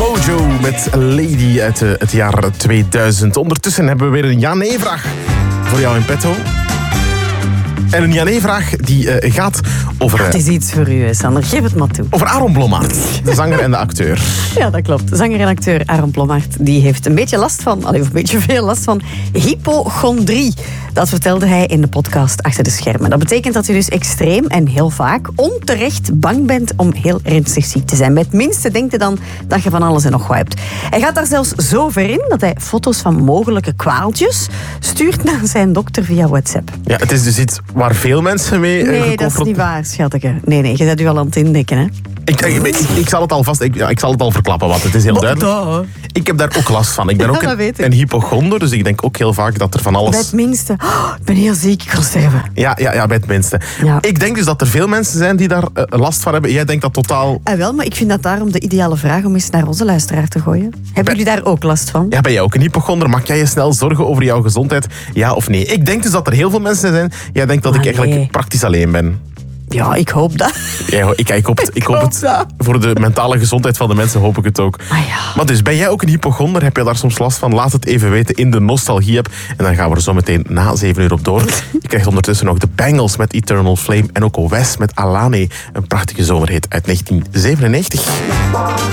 Mojo met Lady uit het jaar 2000. Ondertussen hebben we weer een ja-nee-vraag voor jou in petto. En een ja-nee-vraag die gaat over... Het is iets voor u, Sander. Geef het maar toe. Over Aaron Blommaert, de zanger en de acteur. Ja, dat klopt. Zanger en acteur Aaron Blommaert die heeft een beetje last van, of een beetje veel last van hypochondrie. Dat vertelde hij in de podcast Achter de Schermen. Dat betekent dat je dus extreem en heel vaak onterecht bang bent om heel ernstig ziek te zijn. Bij het minste denkt hij dan dat je van alles en nog wat hebt. Hij gaat daar zelfs zo ver in dat hij foto's van mogelijke kwaaltjes stuurt naar zijn dokter via WhatsApp. Ja, het is dus iets waar veel mensen mee Nee, dat is niet waar, schatje. Nee, je bent u al aan het indekken, hè. Ik zal het al vast... Ik zal het al verklappen, want het is heel duidelijk. Ik heb daar ook last van. Ik ben ook een hypochonder, dus ik denk ook heel vaak dat er van alles... Bij het minste. Oh, ik ben heel ziek, ik ga sterven. Ja, bij het minste. Ja. Ik denk dus dat er veel mensen zijn die daar last van hebben. Jij denkt dat totaal... Wel, maar ik vind dat daarom de ideale vraag om eens naar onze luisteraar te gooien. Hebben jullie daar ook last van? Ja, ben jij ook een hypochonder? Maak jij je snel zorgen over jouw gezondheid? Ja of nee? Ik denk dus dat er heel veel mensen zijn. Jij denkt dat ik eigenlijk praktisch alleen ben. Ja, ik hoop dat. Ja, ik hoop het. Dat. Voor de mentale gezondheid van de mensen hoop ik het ook. Ah, ja. Maar dus, ben jij ook een hypochonder? Heb je daar soms last van? Laat het even weten in de Nostalgie-app. En dan gaan we er zo meteen na 7 uur op door. Je krijgt ondertussen nog de Bangles met Eternal Flame. En ook Wes met Alane. Een prachtige zomerhit uit 1997.